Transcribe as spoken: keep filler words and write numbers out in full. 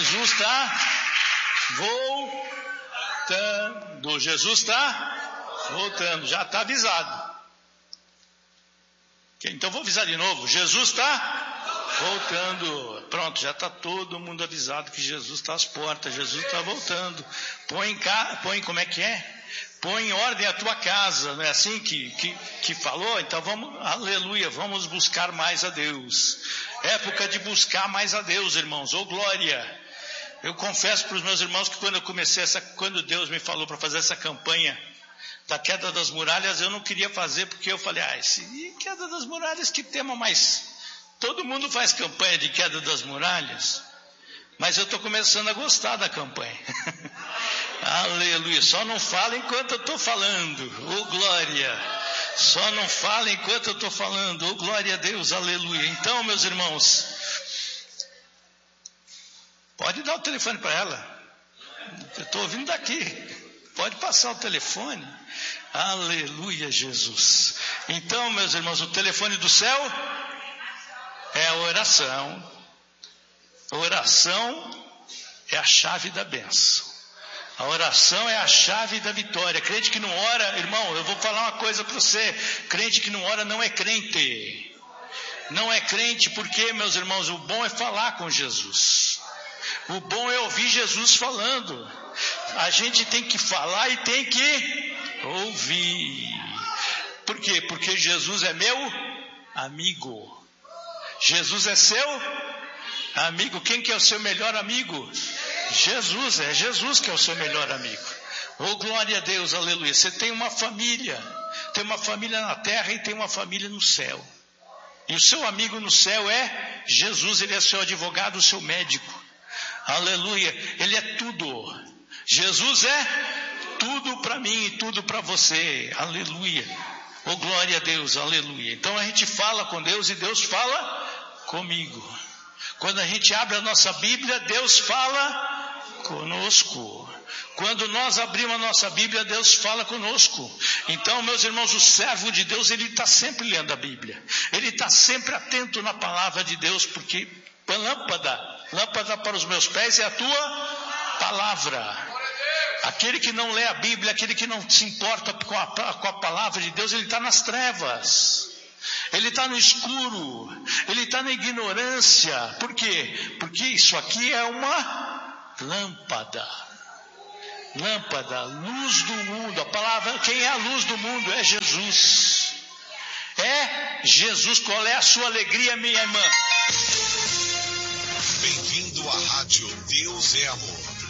Jesus está voltando. Jesus está voltando. Já está avisado. Então vou avisar de novo. Jesus está voltando. Pronto, já está todo mundo avisado que Jesus está às portas. Jesus está voltando. Põe em casa, põe, como é que é? Põe em ordem a tua casa. Não é assim que, que, que falou? Então vamos, aleluia, vamos buscar mais a Deus. Época de buscar mais a Deus, irmãos. Ô glória! Eu confesso para os meus irmãos que quando eu comecei essa, quando Deus me falou para fazer essa campanha da queda das muralhas, eu não queria fazer, porque eu falei, ah, esse, queda das muralhas, que tema mais... Todo mundo faz campanha de queda das muralhas, mas eu estou começando a gostar da campanha. Aleluia, só não fala enquanto eu estou falando, ô glória, só não fala enquanto eu estou falando, ô glória a Deus, aleluia. Então, meus irmãos, pode dar o telefone para ela, eu estou ouvindo daqui, pode passar o telefone. Aleluia, Jesus. Então, meus irmãos, o telefone do céu é a oração. A oração é a chave da bênção. A oração é a chave da vitória. Crente que não ora, irmão, eu vou falar uma coisa para você. Crente que não ora não é crente. Não é crente porque, meus irmãos, o bom é falar com Jesus. O bom é ouvir Jesus falando. A gente tem que falar e tem que ouvir. Por quê? Porque Jesus é meu amigo. Jesus é seu amigo. Quem que é o seu melhor amigo? Jesus, é Jesus que é o seu melhor amigo. Oh, glória a Deus, aleluia. Você tem uma família, tem uma família na terra e tem uma família no céu. E o seu amigo no céu é Jesus, ele é seu advogado, o seu médico. Aleluia, ele é tudo. Jesus é tudo para mim e tudo para você. Aleluia. Oh, glória a Deus, aleluia. Então a gente fala com Deus e Deus fala comigo. Quando a gente abre a nossa Bíblia, Deus fala conosco. Quando nós abrimos a nossa Bíblia, Deus fala conosco. Então, meus irmãos, o servo de Deus, ele está sempre lendo a Bíblia. Ele está sempre atento na palavra de Deus, porque lâmpada, lâmpada para os meus pés é a tua palavra. Aquele que não lê a Bíblia, aquele que não se importa com a, com a palavra de Deus, ele está nas trevas. Ele está no escuro, ele está na ignorância. Por quê? Porque isso aqui é uma lâmpada. Lâmpada, luz do mundo. A palavra, quem é a luz do mundo? É Jesus. É Jesus. Qual é a sua alegria, minha irmã? Bem-vindo à rádio Deus é Amor.